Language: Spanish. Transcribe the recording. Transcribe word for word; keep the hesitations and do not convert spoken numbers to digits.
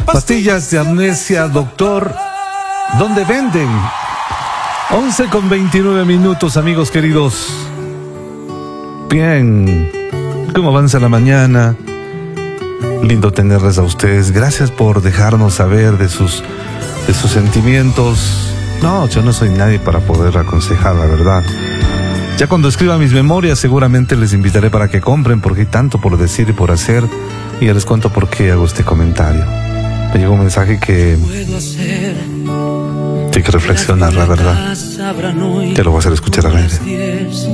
Pastillas de amnesia, doctor. ¿Dónde venden? once con veintinueve minutos, amigos queridos. Bien. ¿Cómo avanza la mañana? Lindo tenerles a ustedes. Gracias por dejarnos saber de sus, de sus sentimientos. No, yo no soy nadie para poder aconsejar, la verdad. Ya cuando escriba mis memorias seguramente les invitaré para que compren, porque hay tanto por decir y por hacer. Y ya les cuento por qué hago este comentario. Me llegó un mensaje que hay que reflexionar, la verdad. Te lo voy a hacer escuchar al aire.